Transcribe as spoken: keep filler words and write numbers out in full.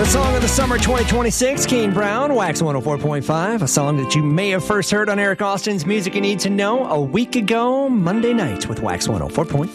The song of the summer twenty twenty-six, Kane Brown, Wax one oh four point five, a song that you may have first heard on Eric Austin's Music You Need to Know a week ago, Monday night with Wax one oh four point five.